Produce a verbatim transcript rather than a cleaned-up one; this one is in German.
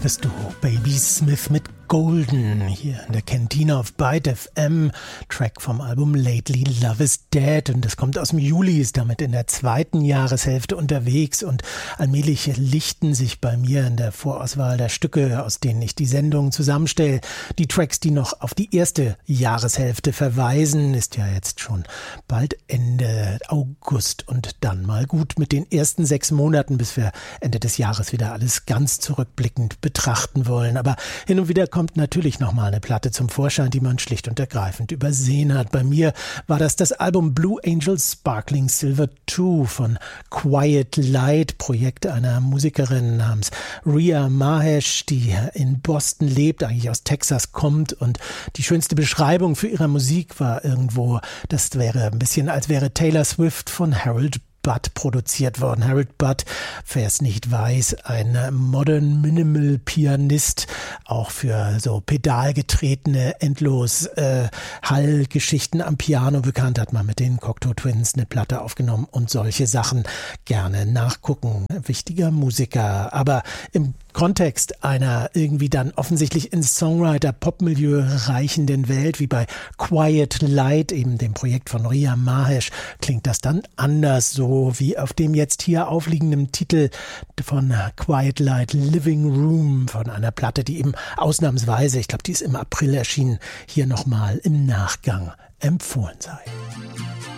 Das Duo Baby Smith mit Golden hier in der Cantina auf Byte F M, Track vom Album Lately Love is Dead, und das kommt aus dem Juli, ist damit in der zweiten Jahreshälfte unterwegs, und allmählich lichten sich bei mir in der Vorauswahl der Stücke, aus denen ich die Sendung zusammenstelle, die Tracks, die noch auf die erste Jahreshälfte verweisen. Ist ja jetzt schon bald Ende August und dann mal gut mit den ersten sechs Monaten, bis wir Ende des Jahres wieder alles ganz zurückblickend betrachten wollen. Aber hin und wieder kommt natürlich nochmal eine Platte zum Vorschein, die man schlicht und ergreifend übersehen hat. Bei mir war das das Album Blue Angel Sparkling Silver zwei von Quiet Light, Projekt einer Musikerin namens Rhea Mahesh, die in Boston lebt, eigentlich aus Texas kommt, und die schönste Beschreibung für ihre Musik war irgendwo, das wäre ein bisschen, als wäre Taylor Swift von Harold Budd produziert worden. Harold Budd, wer es nicht weiß, ein Modern Minimal Pianist, auch für so pedalgetretene endlos äh, Hallgeschichten am Piano bekannt, hat man mit den Cocteau Twins eine Platte aufgenommen und solche Sachen. Gerne nachgucken. Wichtiger Musiker, aber im Kontext einer irgendwie dann offensichtlich ins Songwriter-Pop-Milieu reichenden Welt, wie bei Quiet Light, eben dem Projekt von Rhea Mahesh, klingt das dann anders, so wie auf dem jetzt hier aufliegenden Titel von Quiet Light, Living Room, von einer Platte, die eben ausnahmsweise, ich glaube, die ist im April erschienen, hier nochmal im Nachgang empfohlen sei.